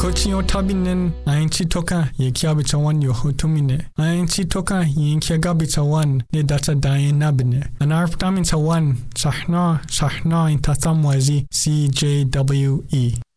Coaching your tabinen, Ainchi Toka, Yekiabita 1, your hotumine. Ainchi Toka, Yenkiagabita 1, the data Diane Nabine. An Arptamita 1, Sahna, in Tatamwazi, CJWE.